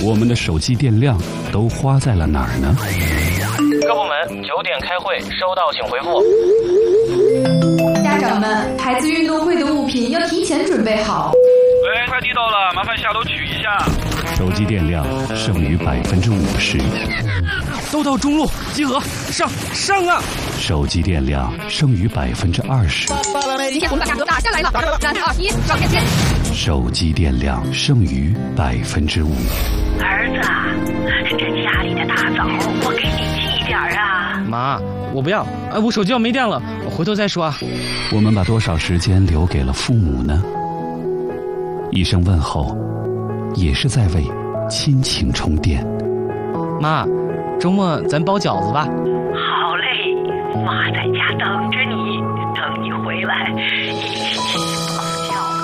我们的手机电量都花在了哪儿呢？ 各部门9点开会，收到请回复。 家长们，孩子运动会的物品要提前准备好。 喂，快递到了，麻烦下楼取一下。 手机电量剩余50%。 都到中路集合，上啊！ 手机电量剩余20%。 今天我们把价格打下来了，3、2、1，上线。 手机电量剩余5%。 儿子，这家里的大枣我给你寄点啊。 妈，我不要，我手机要没电了，我回头再说啊。 我们把多少时间留给了父母呢？一声问候，也是在为亲情充电。 妈，周末咱包饺子吧。 好嘞，妈在家等着你，等你回来一起包饺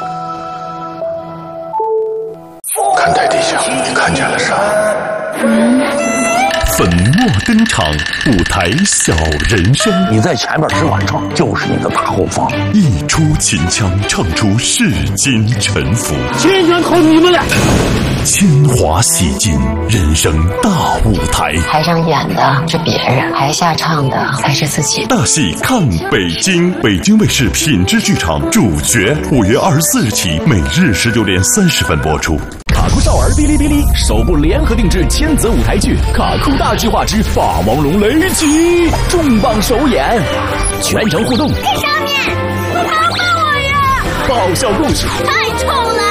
子。 看台地下，你看见了啥？ 粉墨登场，舞台小人生。 你在前面只管唱，就是你的大后方。 一出秦腔，唱出世间沉浮。 千元投你们俩。 铅华洗尽人生大舞台。 台上演的是别人，台下唱的才是自己。 大戏看北京，北京卫视品质剧场主角，5月24日起，每日19点30分播出。 卡酷少儿哔哩哔哩首部联合定制千泽舞台剧《卡酷大计划之霸王龙雷击》重磅首演，全程互动。 在上面，你逃跑我呀！ 爆笑故事， 太丑了。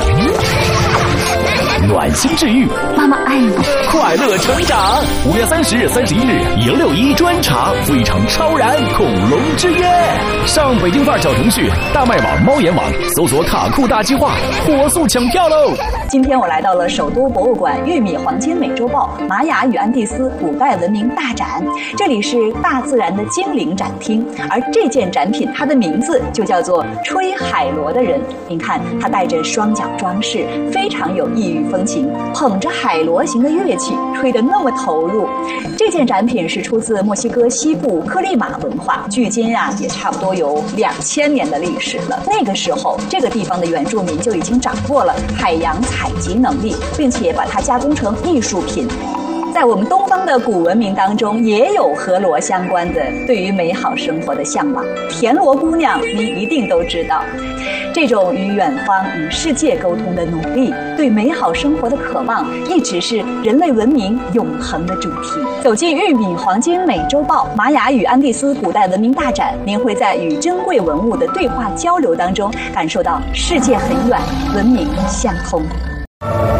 暖心治愈， 妈妈爱你， 快乐成长。5月30日、31日，161专场《非常超然恐龙之夜》，上北京范儿小程序、大麦网、猫眼网搜索“卡酷大计划”，火速抢票喽！ 今天我来到了首都博物馆玉米黄金美洲豹玛雅与安第斯古代文明大展，这里是大自然的精灵展厅，而这件展品它的名字就叫做吹海螺的人。您看，它带着双脚装饰，非常有异域风情，捧着海螺形的乐器，吹得那么投入。这件展品是出自墨西哥西部克利马文化，距今也差不多有2000年的历史了。那个时候，这个地方的原住民就已经掌握了海洋采集能力，并且把它加工成艺术品。在我们东方的古文明当中，也有和螺相关的对于美好生活的向往。田螺姑娘，您一定都知道。这种与远方、与世界沟通的努力，对美好生活的渴望，一直是人类文明永恒的主题。走进玉米黄金美洲豹玛雅与安第斯古代文明大展，您会在与珍贵文物的对话交流当中，感受到世界很远，文明相通。